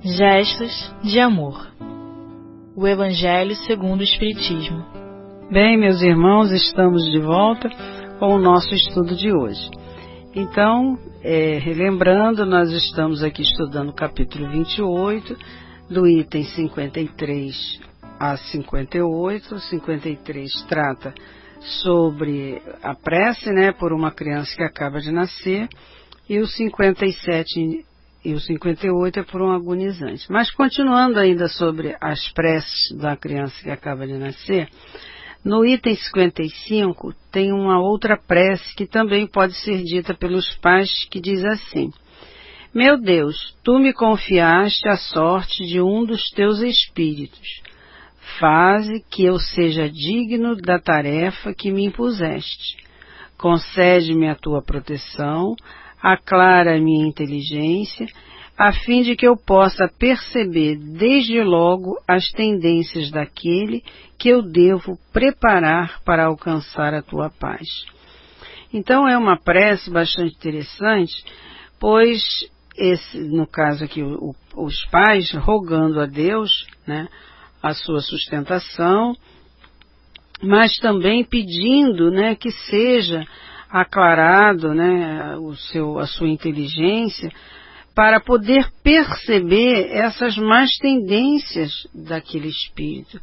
Gestos de amor. O Evangelho segundo o Espiritismo. Bem, meus irmãos, estamos de volta com o nosso estudo de hoje. Então, relembrando, nós estamos aqui estudando o capítulo 28, do item 53 a 58. O 53 trata sobre a prece, por uma criança que acaba de nascer, e o 57 e o 58 é por um agonizante. Mas continuando ainda sobre as preces da criança que acaba de nascer, no item 55 tem uma outra prece que também pode ser dita pelos pais, que diz assim: Meu Deus, tu me confiaste a sorte de um dos teus espíritos. Faze que eu seja digno da tarefa que me impuseste. Concede-me a tua proteção, aclara a minha inteligência, a fim de que eu possa perceber desde logo as tendências daquele que eu devo preparar para alcançar a tua paz. Então é uma prece bastante interessante, pois no caso aqui os pais rogando a Deus, a sua sustentação, mas também pedindo, que seja aclarado, a sua inteligência, para poder perceber essas más tendências daquele espírito.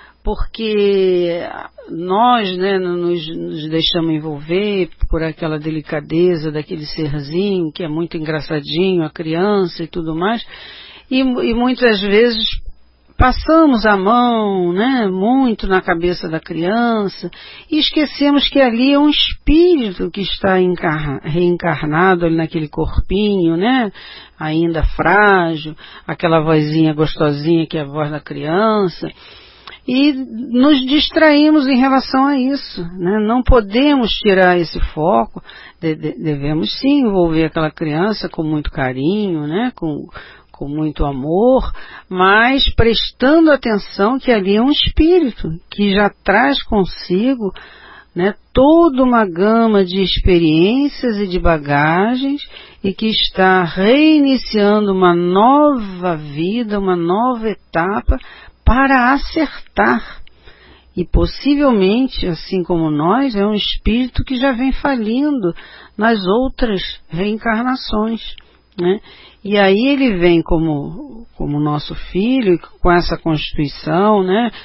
Porque nós, nos deixamos envolver por aquela delicadeza daquele serzinho, que é muito engraçadinho, a criança e tudo mais, e muitas vezes passamos a mão, muito na cabeça da criança, e esquecemos que ali é um espírito que está reencarnado ali naquele corpinho, ainda frágil, aquela vozinha gostosinha que é a voz da criança, e nos distraímos em relação a isso, Não podemos tirar esse foco, devemos sim envolver aquela criança com muito carinho, com muito amor, mas prestando atenção que ali é um espírito que já traz consigo toda uma gama de experiências e de bagagens, e que está reiniciando uma nova vida, uma nova etapa para acertar. E possivelmente, assim como nós, é um espírito que já vem falindo nas outras reencarnações, E aí ele vem como nosso filho, com essa constituição,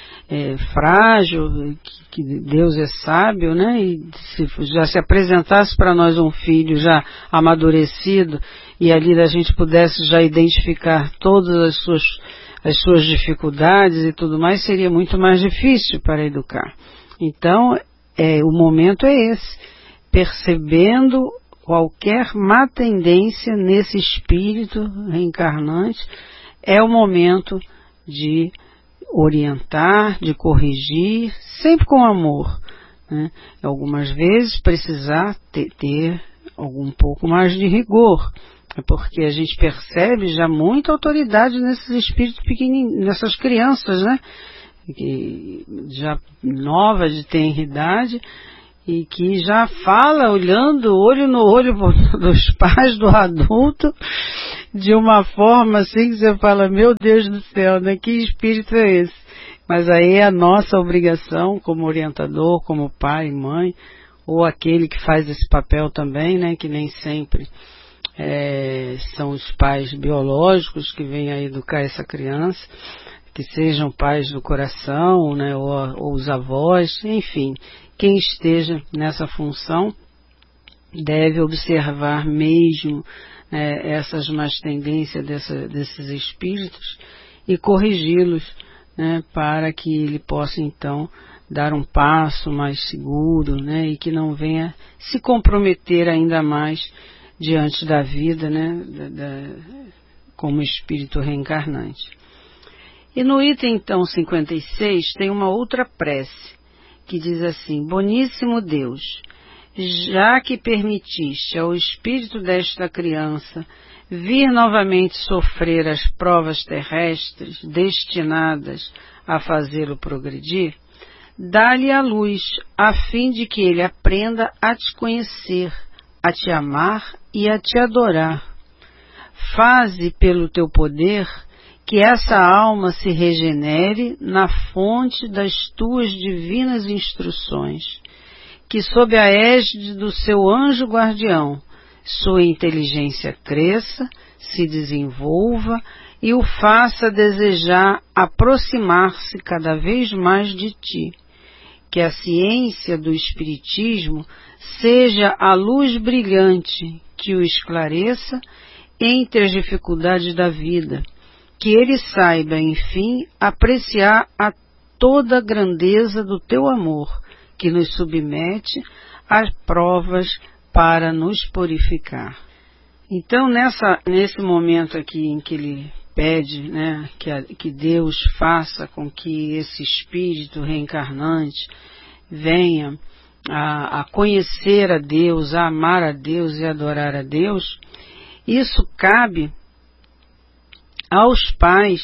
frágil, que Deus é sábio, e se já se apresentasse para nós um filho já amadurecido, e ali a gente pudesse já identificar todas as suas dificuldades e tudo mais, seria muito mais difícil para educar. Então, o momento é esse, percebendo qualquer má tendência nesse espírito reencarnante, é o momento de orientar, de corrigir, sempre com amor. Algumas vezes precisar ter algum pouco mais de rigor, porque a gente percebe já muita autoridade nesses espíritos pequenininhos, nessas crianças, que já novas de tenridade, e que já fala olhando olho no olho dos pais, do adulto, de uma forma assim que você fala, meu Deus do céu, que espírito é esse? Mas aí é a nossa obrigação como orientador, como pai e mãe, ou aquele que faz esse papel também, que nem sempre são os pais biológicos que vêm a educar essa criança, que sejam pais do coração, ou os avós, enfim, quem esteja nessa função deve observar mesmo essas más tendências desses espíritos e corrigi-los, para que ele possa então dar um passo mais seguro, e que não venha se comprometer ainda mais diante da vida, como espírito reencarnante. E no item então 56 tem uma outra prece que diz assim: Boníssimo Deus, já que permitiste ao espírito desta criança vir novamente sofrer as provas terrestres destinadas a fazê-lo progredir, dá-lhe a luz, a fim de que ele aprenda a te conhecer, a te amar e a te adorar. Faze pelo teu poder que essa alma se regenere na fonte das tuas divinas instruções, que sob a égide do seu anjo guardião, sua inteligência cresça, se desenvolva e o faça desejar aproximar-se cada vez mais de ti. Que a ciência do Espiritismo seja a luz brilhante que o esclareça entre as dificuldades da vida, que ele saiba, enfim, apreciar a toda a grandeza do teu amor, que nos submete às provas para nos purificar. Então, nesse momento aqui em que ele pede, né, que Deus faça com que esse espírito reencarnante venha a conhecer a Deus, a amar a Deus e adorar a Deus, isso cabe aos pais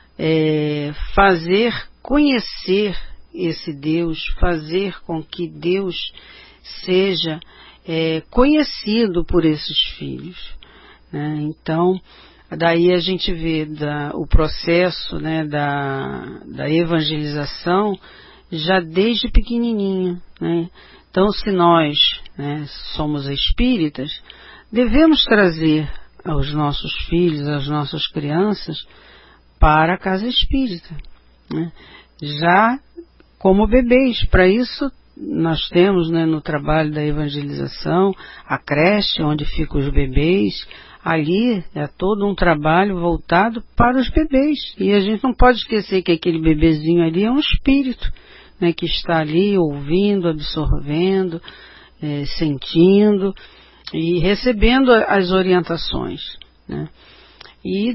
fazer conhecer esse Deus, fazer com que Deus seja conhecido por esses filhos, né? Então, daí a gente vê o processo, né, da evangelização já desde pequenininho, né? Então, se nós, né, somos espíritas, devemos trazer aos nossos filhos, às nossas crianças, para a casa espírita, né? Já como bebês. Para isso, nós temos, né, no trabalho da evangelização, a creche onde ficam os bebês. Ali é todo um trabalho voltado para os bebês. E a gente não pode esquecer que aquele bebezinho ali é um espírito, né, que está ali ouvindo, absorvendo, sentindo e recebendo as orientações, né? E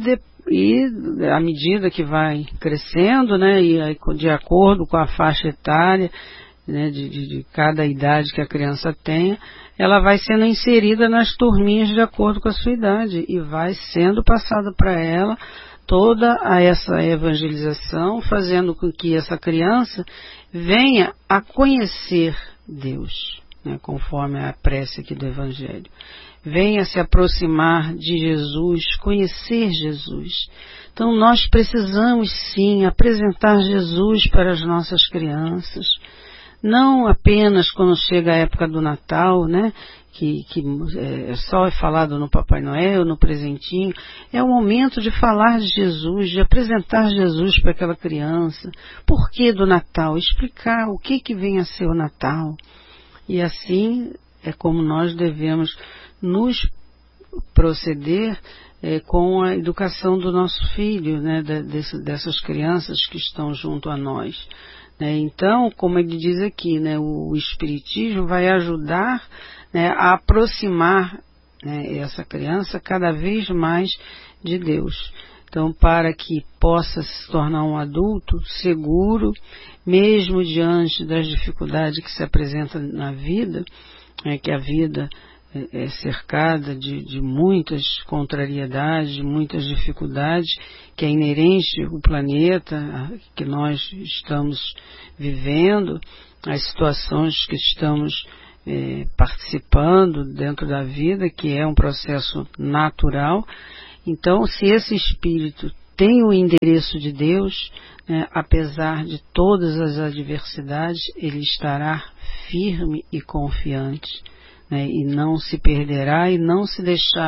à medida que vai crescendo, né, e aí, de acordo com a faixa etária, né, de cada idade que a criança tenha, ela vai sendo inserida nas turminhas de acordo com a sua idade e vai sendo passada para ela toda essa evangelização, fazendo com que essa criança venha a conhecer Deus, né, conforme a prece aqui do Evangelho. Venha se aproximar de Jesus, conhecer Jesus. Então nós precisamos sim apresentar Jesus para as nossas crianças, não apenas quando chega a época do Natal, né, que só é falado no Papai Noel, no presentinho. É o momento de falar de Jesus, de apresentar Jesus para aquela criança. Por que do Natal? Explicar o que vem a ser o Natal. E assim é como nós devemos nos proceder com a educação do nosso filho, né, dessas crianças que estão junto a nós. Então, como ele diz aqui, né, o Espiritismo vai ajudar, né, a aproximar, né, essa criança cada vez mais de Deus. Então, para que possa se tornar um adulto seguro, mesmo diante das dificuldades que se apresentam na vida, que a vida é cercada de muitas contrariedades, de muitas dificuldades, que é inerente ao planeta que nós estamos vivendo, as situações que estamos participando dentro da vida, que é um processo natural. Então, se esse espírito tem o endereço de Deus, né, apesar de todas as adversidades, ele estará firme e confiante, né, e não se perderá e não se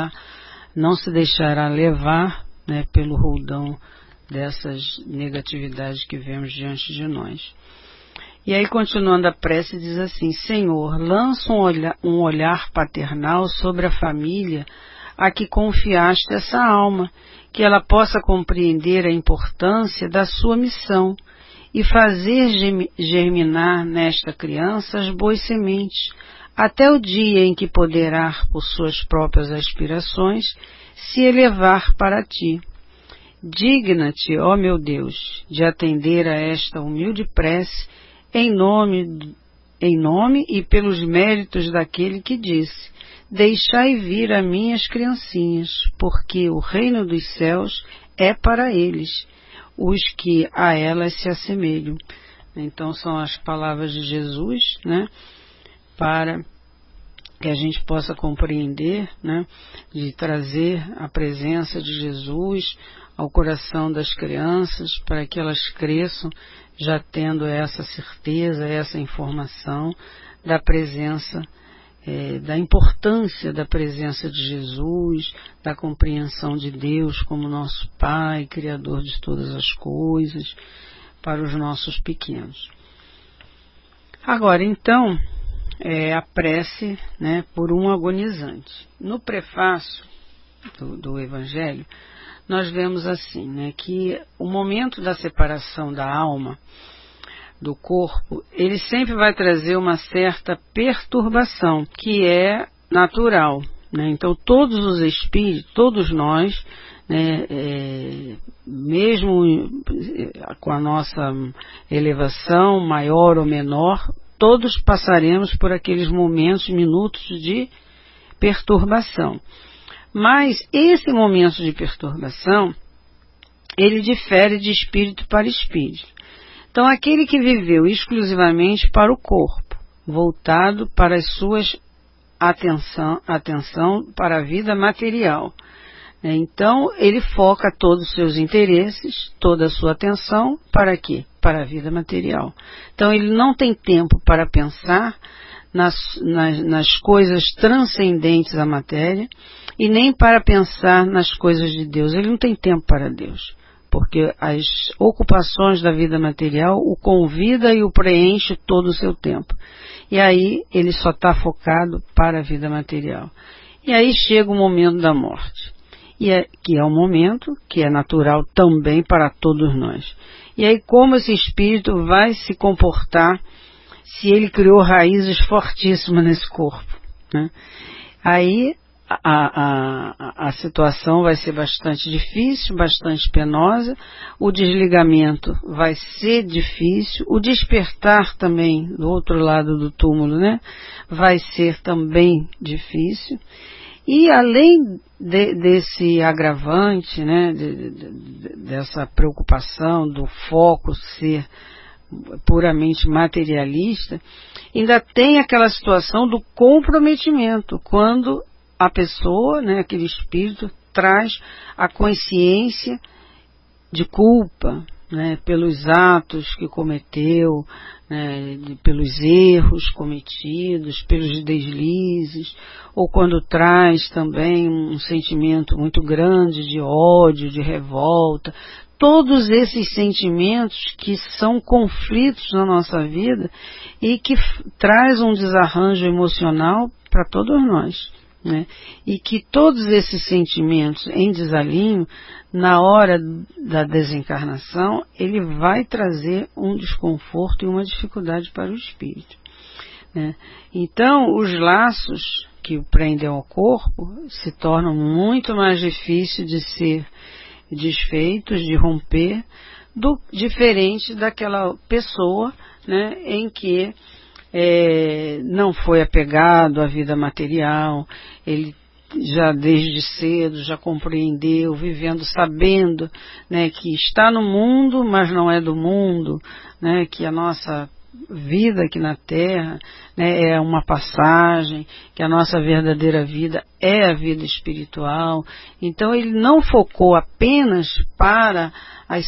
deixará levar, né, pelo roldão dessas negatividades que vemos diante de nós. E aí, continuando a prece, diz assim: Senhor, lança um olhar paternal sobre a família a que confiaste essa alma, que ela possa compreender a importância da sua missão e fazer germinar nesta criança as boas sementes, até o dia em que poderá, por suas próprias aspirações, se elevar para ti. Digna-te, ó meu Deus, de atender a esta humilde prece, em nome e pelos méritos daquele que disse: deixai vir a mim as criancinhas, porque o reino dos céus é para eles, os que a elas se assemelham. Então são as palavras de Jesus, né, para que a gente possa compreender, né, de trazer a presença de Jesus ao coração das crianças, para que elas cresçam já tendo essa certeza, essa informação da presença, da importância da presença de Jesus, da compreensão de Deus como nosso Pai, Criador de todas as coisas, para os nossos pequenos. Agora, então, a prece, né, por um agonizante. No prefácio do Evangelho, nós vemos assim, né, que o momento da separação da alma do corpo, ele sempre vai trazer uma certa perturbação, que é natural, né? Então todos os espíritos, todos nós, né, mesmo com a nossa elevação maior ou menor, todos passaremos por aqueles momentos, minutos de perturbação. Mas esse momento de perturbação, ele difere de espírito para espírito. Então, aquele que viveu exclusivamente para o corpo, voltado para as suas atenção para a vida material. Então, ele foca todos os seus interesses, toda a sua atenção, para quê? Para a vida material. Então, ele não tem tempo para pensar nas coisas transcendentes à matéria, e nem para pensar nas coisas de Deus. Ele não tem tempo para Deus, porque as ocupações da vida material o convida e o preenche todo o seu tempo. E aí ele só está focado para a vida material. E aí chega o momento da morte, que é um momento que é natural também para todos nós. E aí como esse espírito vai se comportar se ele criou raízes fortíssimas nesse corpo, né? Aí a situação vai ser bastante difícil, bastante penosa, o desligamento vai ser difícil, o despertar também do outro lado do túmulo, né, vai ser também difícil, e além desse agravante, né, dessa preocupação do foco ser puramente materialista, ainda tem aquela situação do comprometimento, quando a pessoa, né, aquele espírito, traz a consciência de culpa, né, pelos atos que cometeu, né, pelos erros cometidos, pelos deslizes, ou quando traz também um sentimento muito grande de ódio, de revolta. Todos esses sentimentos que são conflitos na nossa vida e que traz um desarranjo emocional para todos nós. Né? E que todos esses sentimentos em desalinho, na hora da desencarnação, ele vai trazer um desconforto e uma dificuldade para o espírito. Né? Então, os laços que o prendem ao corpo se tornam muito mais difíceis de ser desfeitos, de romper, diferente daquela pessoa, né, em que não foi apegado à vida material, ele já desde cedo já compreendeu, vivendo, sabendo, né, que está no mundo, mas não é do mundo, né, que a nossa vida aqui na Terra, né, é uma passagem, que a nossa verdadeira vida é a vida espiritual. Então ele não focou apenas para as